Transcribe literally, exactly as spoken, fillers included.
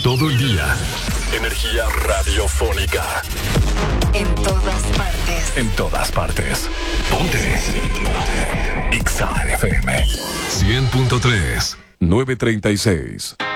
Todo el día. Energía radiofónica. En todas partes. En todas partes. Ponte. Ponte. X A F M. cien punto tres. nueve treinta y seis.